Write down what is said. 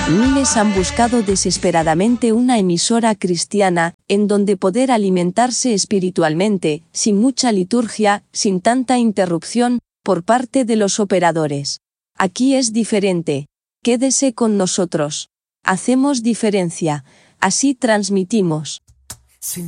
Miles han buscado desesperadamente una emisora cristiana, en donde poder alimentarse espiritualmente, sin mucha liturgia, sin tanta interrupción, por parte de los operadores. Aquí es diferente. Quédese con nosotros. Hacemos diferencia. Así transmitimos.